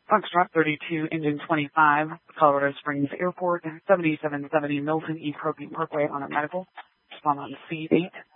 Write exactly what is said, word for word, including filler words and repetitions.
Foxtrot thirty-two, engine twenty-five, Colorado Springs Airport, seventy-seven seventy Milton E. Croaky Parkway on a medical. Respond on C eight.